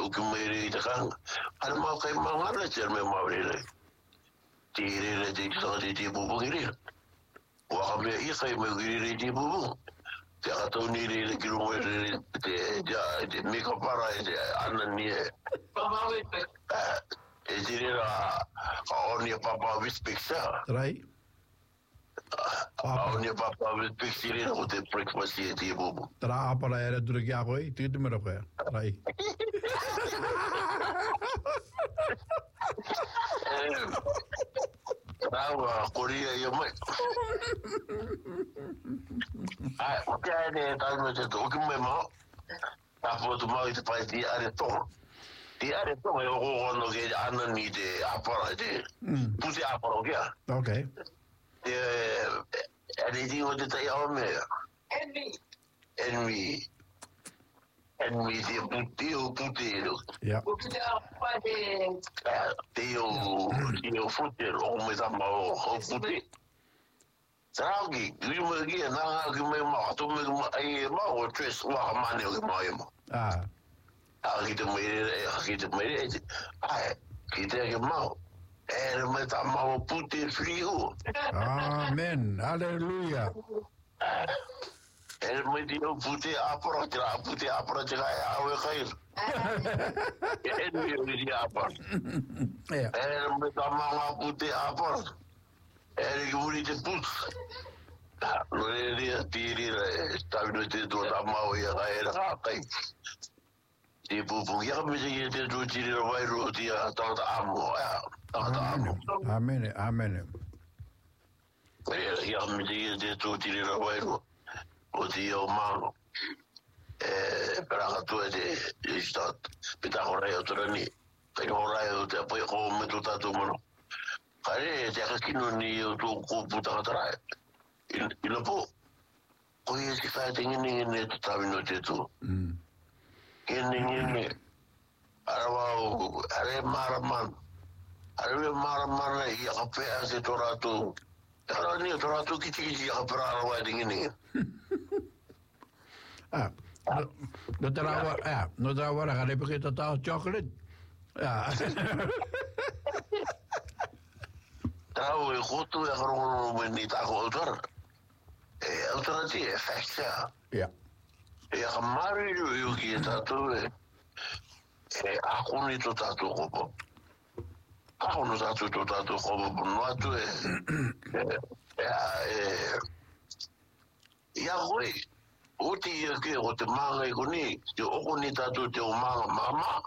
o que me kang ana ma kai mangala cher me maure tire de de bubu giri wa me i kai me giri de bubu te ato ni le kilo me de me ko para ana ni e dire la oni papa vispeksa Trai. oni papa vispeksa o te breakfast de bubu Tra para era dura que água e tu me roca. Trai. Tawa Korea yo mai. O que é de tal no te o que me mo. A foto mai te faz de areton. De areton é o no que ana ni de apara de. Puse apara o que? Ok. É de o de tai ao me. Envy de putero. Ja. Teo futero o me dá mal o putero. Sabe, eu me guia na que me mato me aí mal o tres wa mane o mai mo. Ah. Aqui te me ai que te que mal. Me dá mal o putero frio. Amen. Aleluia. Me dio putero apro tra ai o cair. Me dio apro. Me dá mal o putero apro. Que bonito putz. No era tiri estava no te do da mau ia era kai. Tipo, ya me dice que tu tiri vai rotia tá amo. Amen. Amen. Ya me dice que tu tiri vai rotia o mano. Para tu de está pita hora outra ni. Tem hora eu te apoio com tu tá tu mano. Kare te akino ni o tu ko puta atrás. Ilo po. Koye si fa tingin ni tu tabi no te tu. Kini arawa are maraman. Are maraman ya kape ase toratu. Ara ni toratu kiti ya para arawa tingin ni. Ah. No trawa la gale porque tota chocolate. Ah. Tau e kotu e karongo ni ta ko autor. Autor ti e facta. Ja. E amari yu ki tatu e akuni to tatu ko. Akuni tatu to tatu ko no atu ya goi. Uti ke o te manga ikuni, te okuni tatu te o manga mama.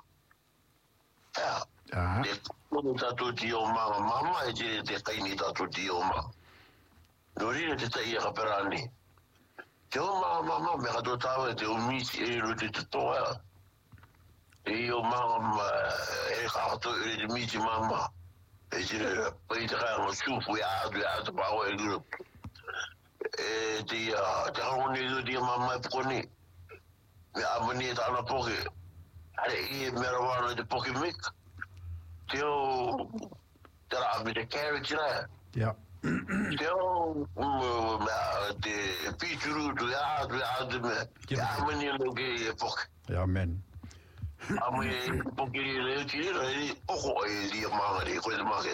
Ah. Kung tatu ti o mama mama e te kaini tatu ti o mama. Nori te tai ka perani. Te o mama me ka to tawe te o misi e ro te toa. E o mama e ka to e misi mama. E jire pai te ka no sufu ya tu pa o e grup. E te honi di mama e poni. Me amani ta na poke. Ale e merawano de poke mik. Teo terá de carrot lá. Ja. Teo de pichuru do ya menino que pouco. Amen. Ame porque ele tira ele pouco ele manga de coisa mais.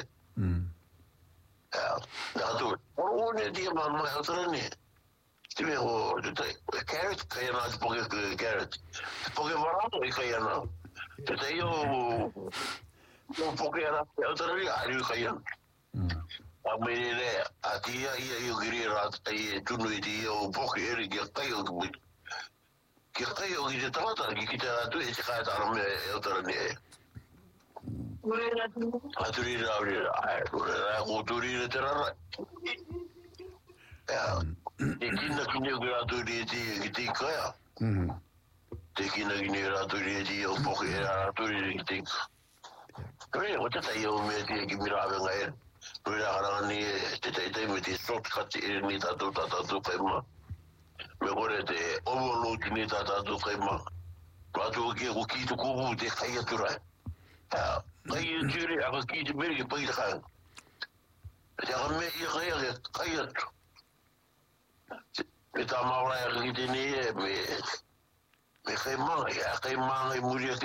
Dato. O ne dia mama outra ne. Tive o de carrot que não é porque carrot. Porque barato é que não. Te eu un poco era outra área que ia a menina a tia eu queria aí tu não ia o pouco era que caiu que estava que era tu esse cara tá no outra né a turira a cultura terra e que não gratuito que tem caia te que não gratuito o pouco era turira que Kaya ko tata yo me ti ki mirabe ngai. Pura harang ni te me ti shortcut ni tatu kai ma. Me gore te overload ni tatu kai ma. Patu ki ko ki tu ko te kai tura. Kai jiri ako ki te beri pai ka. Ya me i kai tu. Me ta maura ki te ni me kai ma ya kai ma ngai muri